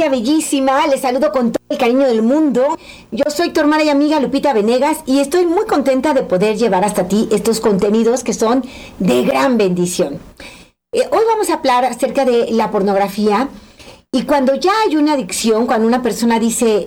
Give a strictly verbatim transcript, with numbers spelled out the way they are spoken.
familia bellísima, les saludo con todo el cariño del mundo. Yo soy tu hermana y amiga Lupita Venegas y estoy muy contenta de poder llevar hasta ti estos contenidos que son de gran bendición. Eh, hoy vamos a hablar acerca de la pornografía y cuando ya hay una adicción, cuando una persona dice